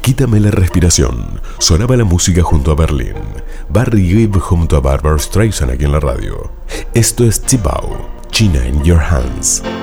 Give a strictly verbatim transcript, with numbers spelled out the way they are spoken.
Quítame la respiración. Sonaba la música junto a Berlín. Barry Gibb junto a Barbra Streisand aquí en la radio. Esto es Tibau, China in Your Hands.